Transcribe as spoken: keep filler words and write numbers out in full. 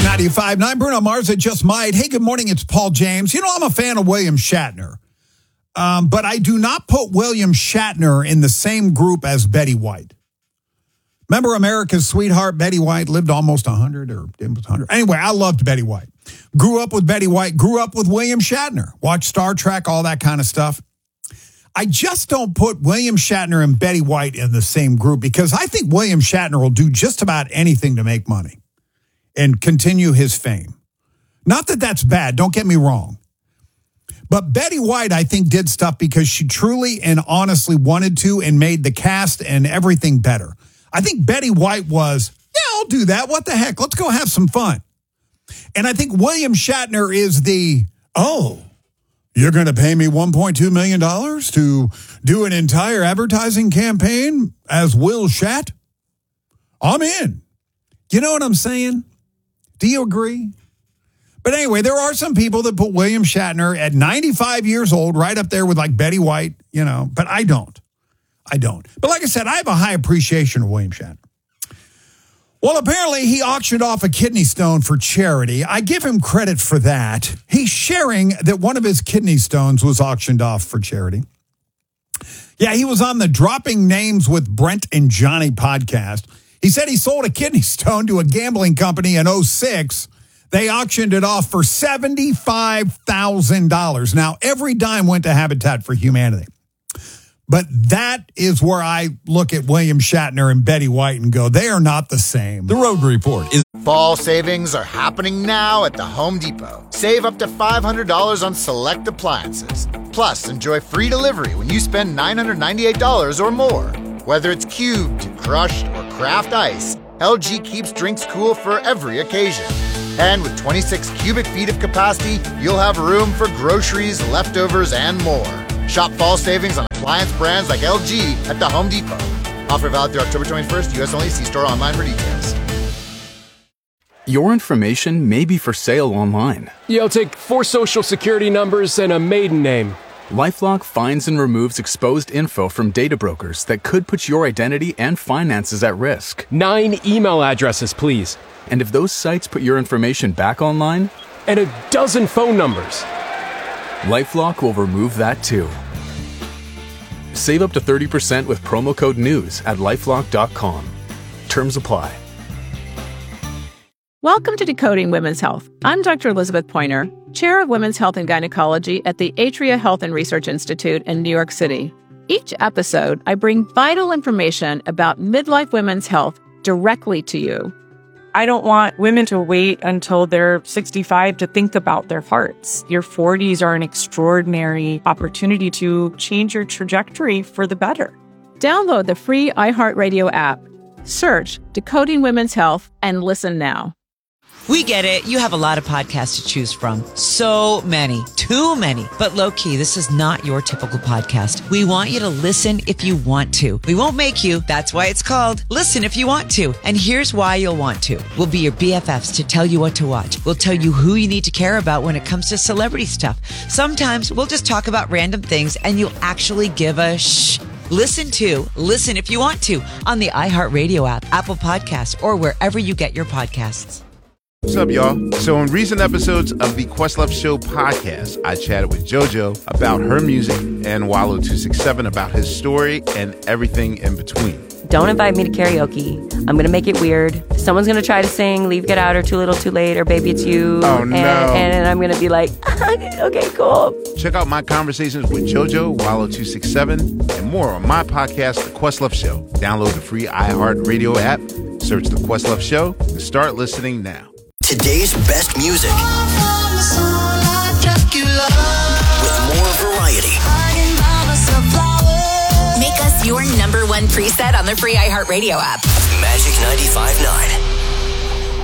ninety-five point nine, Bruno Mars, It Just Might. Hey, good morning. It's Paul James. You know, I'm a fan of William Shatner, um, but I do not put William Shatner in the same group as Betty White. Remember America's sweetheart, Betty White, lived almost one hundred or one hundred. Anyway, I loved Betty White. Grew up with Betty White, grew up with William Shatner. Watched Star Trek, all that kind of stuff. I just don't put William Shatner and Betty White in the same group because I think William Shatner will do just about anything to make money and continue his fame. Not that that's bad, don't get me wrong. But Betty White, I think, did stuff because she truly and honestly wanted to and made the cast and everything better. I think Betty White was, yeah, I'll do that. What the heck? Let's go have some fun. And I think William Shatner is the, oh, you're going to pay me one point two million dollars to do an entire advertising campaign as Will Shat? I'm in. You know what I'm saying? Do you agree? But anyway, there are some people that put William Shatner at ninety-five years old right up there with like Betty White, you know, but I don't. I don't. But like I said, I have a high appreciation of William Shatner. Well, apparently he auctioned off a kidney stone for charity. I give him credit for that. He's sharing that one of his kidney stones was auctioned off for charity. Yeah, he was on the Dropping Names with Brent and Johnny podcast. He said he sold a kidney stone to a gambling company in oh six. They auctioned it off for seventy-five thousand dollars. Now, every dime went to Habitat for Humanity. But that is where I look at William Shatner and Betty White and go, they are not the same. The Road Report is... Fall savings are happening now at the Home Depot. Save up to five hundred dollars on select appliances. Plus, enjoy free delivery when you spend nine hundred ninety-eight dollars or more. Whether it's cubed, crushed, or craft ice, L G keeps drinks cool for every occasion. And with twenty-six cubic feet of capacity, you'll have room for groceries, leftovers, and more. Shop fall savings on appliance brands like L G at the Home Depot. Offer valid through October twenty-first, U S only. See store online for details. Your information may be for sale online. Yeah, I'll take four social security numbers and a maiden name. LifeLock finds and removes exposed info from data brokers that could put your identity and finances at risk. Nine email addresses, please. And if those sites put your information back online? And a dozen phone numbers. LifeLock will remove that too. Save up to thirty percent with promo code NEWS at lifelock dot com. Terms apply. Welcome to Decoding Women's Health. I'm Doctor Elizabeth Pointer, Chair of Women's Health and Gynecology at the Atria Health and Research Institute in New York City. Each episode, I bring vital information about midlife women's health directly to you. I don't want women to wait until they're sixty-five to think about their hearts. Your forties are an extraordinary opportunity to change your trajectory for the better. Download the free iHeartRadio app. Search Decoding Women's Health and listen now. We get it. You have a lot of podcasts to choose from. So many. Too many. But low-key, this is not your typical podcast. We want you to listen if you want to. We won't make you. That's why it's called Listen If You Want To. And here's why you'll want to. We'll be your B F Fs to tell you what to watch. We'll tell you who you need to care about when it comes to celebrity stuff. Sometimes we'll just talk about random things and you'll actually give a shh. Listen to Listen If You Want To on the iHeartRadio app, Apple Podcasts, or wherever you get your podcasts. What's up, y'all? So in recent episodes of the Questlove Show podcast, I chatted with JoJo about her music and Wallow two sixty-seven about his story and everything in between. Don't invite me to karaoke. I'm going to make it weird. Someone's going to try to sing Leave, Get Out, or Too Little, Too Late, or Baby It's You. Oh, no. And, and I'm going to be like, okay, cool. Check out my conversations with JoJo, Wallow two sixty-seven, and more on my podcast, The Questlove Show. Download the free iHeartRadio app, search The Questlove Show, and start listening now. Today's best music with more variety. Make us your number one preset on the free iHeartRadio app. Magic ninety-five point nine.